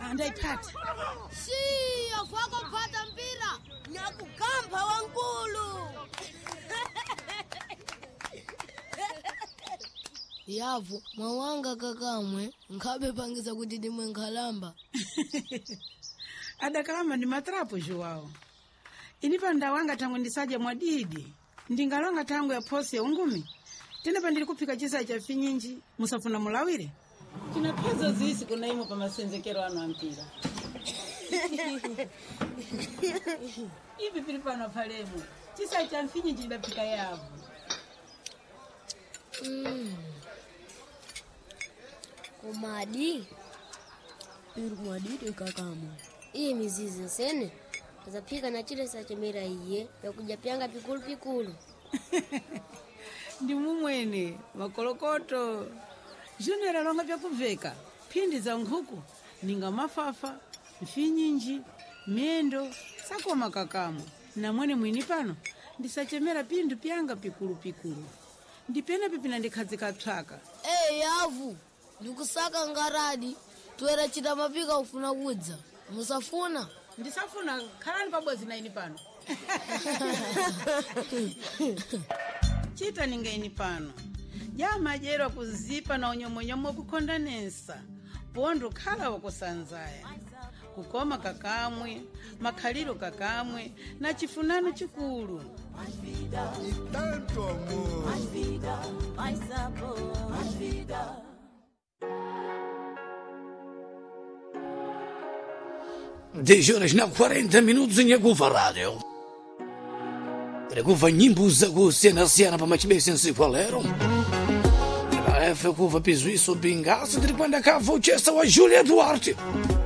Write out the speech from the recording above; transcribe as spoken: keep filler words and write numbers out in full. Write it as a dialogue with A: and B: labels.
A: Andaipata.
B: Si, afwako pata mpira. Nyakukamba wankulu. Yavu, mawanga kakamwe, nkabe pangiza kuti dimwe nkhalamba.
A: Adakalamba ndi matrapo Joao. Inipa ndawanga tangu ndisaje mwadidi. Ndingalonga tangu ya posi ya ungumi. Tena pandili kupika chisa cha finyinji, musafuna mulawire.
C: Kina pezo zisi kuna imo pa masenzekero anu ampira. Ibi pilipano palemu. Chisa cha finyinji ndapika yavu.
B: Mm. Kumadi. Iru mwadidi kakamo. Iyi mizizi nsene. Azapika na chile sa chemera iye. Ya kuja pianga pikulu pikulu.
A: Ndi mumwene, makolokoto. Junera longa vya kuveka. Pindi za nkhuku. Ninga mafafa. Mfinyinji. Miendo. Sako makakamu. Na mwene mwini pano. Ndisachemera pindu pianga pikulu pikulu. Ndipena pipina ndikhazika traka.
B: Eh, yavu. Ndikusaka ngaradi. Tuwera chita mapika ufuna kudza. Musafuna?
A: Ndisafuna khalani pabwezi na ini pano. Chita ninga ini pano. Jama jero kuzipa na unyomonyomo kukondanesa. Pondo khala wakusanzaya. Kukoma kakamwe, makhaliro kakamwe, na chifunano chikulu.
D: Mais vida, e tanto amor. Mais vida, mais sabor. Mais vida.
E: dez horas na quarenta minutos em Aguva Rádio. Aguva nyimbo za kuhusiana siana pa machibesi kwalero. Rafa kuva pizu isso bingaço de quando acabou o chesta wa Júlia Duarte.